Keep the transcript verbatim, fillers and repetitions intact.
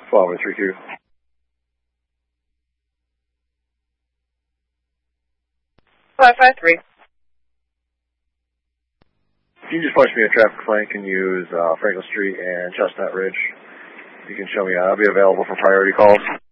twelve or three Q. five five three. If you just punch me a traffic flank and use uh, Franklin Street and Chestnut Ridge, you can show me. I'll be available for priority calls.